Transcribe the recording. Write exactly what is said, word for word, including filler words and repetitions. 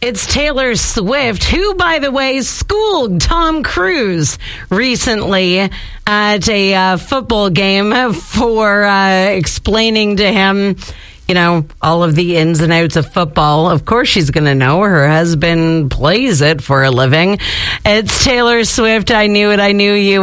It's Taylor Swift, who, by the way, schooled Tom Cruise recently at a uh, football game for uh, explaining to him, you know, all of the ins and outs of football. Of course, she's going to know. Her husband plays it for a living. It's Taylor Swift. I knew it. I knew you.